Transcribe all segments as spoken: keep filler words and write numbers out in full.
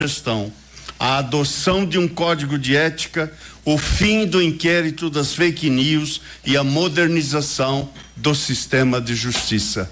gestão, a adoção de um código de ética, o fim do inquérito das fake news e a modernização do sistema de justiça.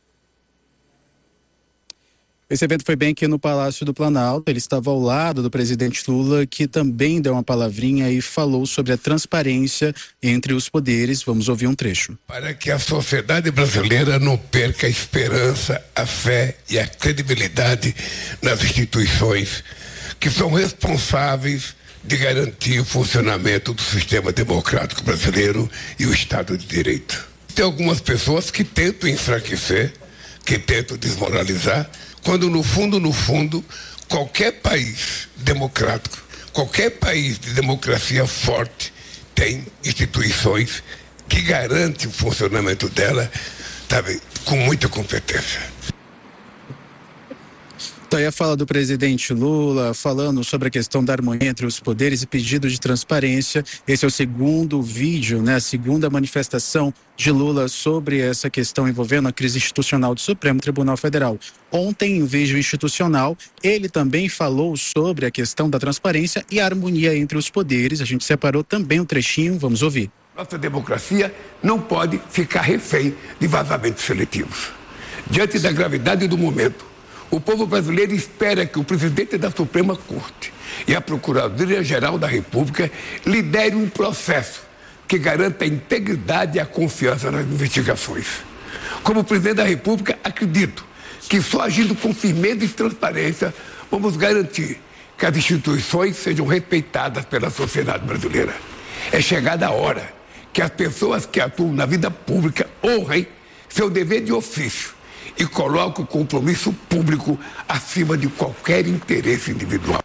Esse evento foi bem aqui no Palácio do Planalto. Ele estava ao lado do presidente Lula, que também deu uma palavrinha e falou sobre a transparência entre os poderes. Vamos ouvir um trecho. Para que a sociedade brasileira não perca a esperança, a fé e a credibilidade nas instituições que são responsáveis de garantir o funcionamento do sistema democrático brasileiro e o Estado de Direito. Tem algumas pessoas que tentam enfraquecer, que tentam desmoralizar, quando no fundo, no fundo, qualquer país democrático, qualquer país de democracia forte tem instituições que garantem o funcionamento dela, sabe, com muita competência. Então, aí a fala do presidente Lula falando sobre a questão da harmonia entre os poderes e pedido de transparência. Esse é o segundo vídeo, né, a segunda manifestação de Lula sobre essa questão envolvendo a crise institucional do Supremo Tribunal Federal. Ontem, em vídeo institucional, ele também falou sobre a questão da transparência e a harmonia entre os poderes. A gente separou também um trechinho, vamos ouvir. Nossa democracia não pode ficar refém de vazamentos seletivos. Diante da gravidade do momento, o povo brasileiro espera que o presidente da Suprema Corte e a Procuradoria-Geral da República liderem um processo que garanta a integridade e a confiança nas investigações. Como presidente da República, acredito que só agindo com firmeza e transparência vamos garantir que as instituições sejam respeitadas pela sociedade brasileira. É chegada a hora que as pessoas que atuam na vida pública honrem seu dever de ofício e coloque o compromisso público acima de qualquer interesse individual.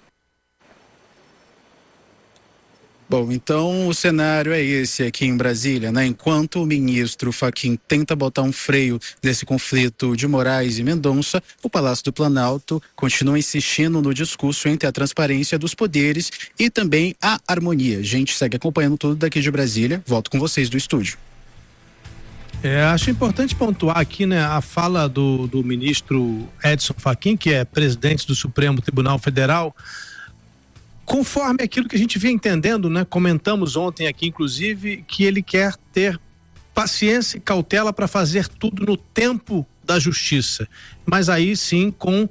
Bom, então o cenário é esse aqui em Brasília, né? Enquanto o ministro Fachin tenta botar um freio nesse conflito de Moraes e Mendonça, o Palácio do Planalto continua insistindo no discurso entre a transparência dos poderes e também a harmonia. A gente segue acompanhando tudo daqui de Brasília. Volto com vocês do estúdio. É, acho importante pontuar aqui, né, a fala do, do ministro Edson Fachin, que é presidente do Supremo Tribunal Federal, conforme aquilo que a gente vinha entendendo, né, comentamos ontem aqui, inclusive, que ele quer ter paciência e cautela para fazer tudo no tempo da justiça, mas aí sim com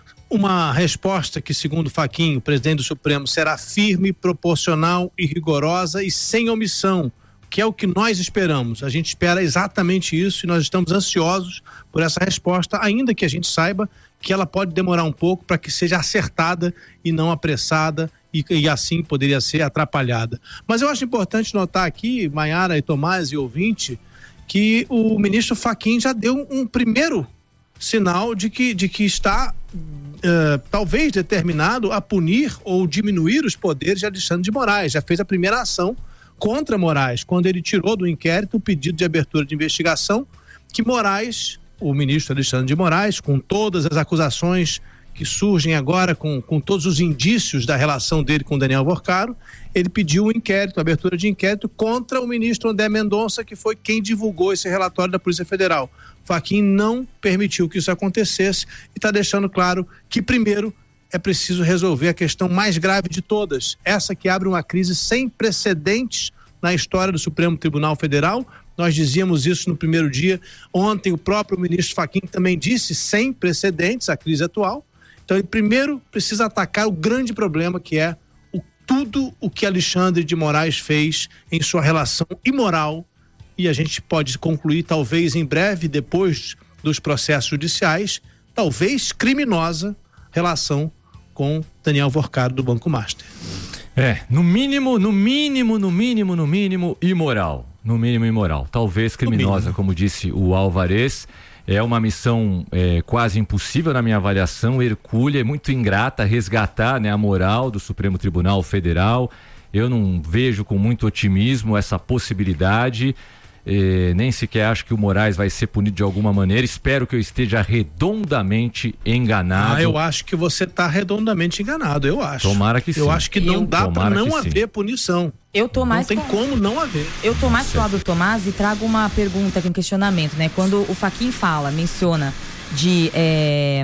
uma resposta que, segundo Fachin, o presidente do Supremo, será firme, proporcional e rigorosa e sem omissão, que é o que nós esperamos. A gente espera exatamente isso e nós estamos ansiosos por essa resposta, ainda que a gente saiba que ela pode demorar um pouco para que seja acertada e não apressada e, e assim poderia ser atrapalhada. Mas eu acho importante notar aqui, Maiara e Tomás e ouvinte, que o ministro Fachin já deu um, um primeiro sinal de que, de que está uh, talvez determinado a punir ou diminuir os poderes de Alexandre de Moraes. Já fez a primeira ação contra Moraes, quando ele tirou do inquérito o pedido de abertura de investigação que Moraes, o ministro Alexandre de Moraes, com todas as acusações que surgem agora, com, com todos os indícios da relação dele com Daniel Vorcaro, ele pediu um inquérito, abertura de inquérito contra o ministro André Mendonça, que foi quem divulgou esse relatório da Polícia Federal. Fachin não permitiu que isso acontecesse e está deixando claro que, primeiro, é preciso resolver a questão mais grave de todas, essa que abre uma crise sem precedentes na história do Supremo Tribunal Federal. Nós dizíamos isso no primeiro dia. Ontem o próprio ministro Fachin também disse sem precedentes a crise atual. Então ele primeiro precisa atacar o grande problema, que é o, tudo o que Alexandre de Moraes fez em sua relação imoral, e a gente pode concluir talvez em breve, depois dos processos judiciais, talvez criminosa relação com Daniel Vorcaro do Banco Master. É, no mínimo, no mínimo, no mínimo, no mínimo, imoral. No mínimo, imoral. Talvez criminosa, como disse o Alvarez. É uma missão é, quase impossível na minha avaliação, hercúlea, é muito ingrata resgatar, né, a moral do Supremo Tribunal Federal. Eu não vejo com muito otimismo essa possibilidade. Eh, nem sequer acho que o Moraes vai ser punido de alguma maneira. Espero que eu esteja redondamente enganado. Ah, eu acho que você está redondamente enganado, eu acho. Tomara que sim. Eu acho que não eu, dá para não haver sim. punição. Eu tô mais não tem com... como não haver. Eu tô mais pro lado do Tomás e trago uma pergunta aqui, um questionamento, né? Quando o Fachin fala, menciona de é,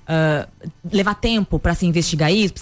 uh, levar tempo para se investigar isso?